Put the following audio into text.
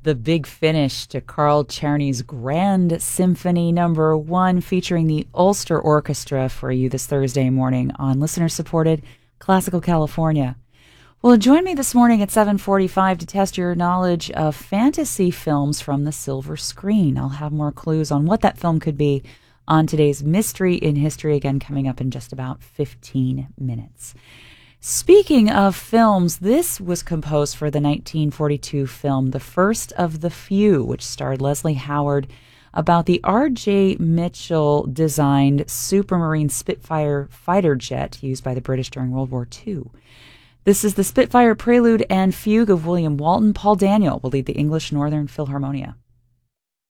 the big finish to Carl Czerny's Grand Symphony Number 1 featuring the Ulster Orchestra for you this Thursday morning on listener-supported Classical California. Well, join me this morning at 7:45 to test your knowledge of fantasy films from the silver screen. I'll have more clues on what that film could be on today's Mystery in History, again coming up in just about 15 minutes. Speaking of films, this was composed for the 1942 film The First of the Few, which starred Leslie Howard, about the R.J. Mitchell-designed Supermarine Spitfire fighter jet used by the British during World War II. This is the Spitfire Prelude and Fugue of William Walton. Paul Daniel will lead the English Northern Philharmonia.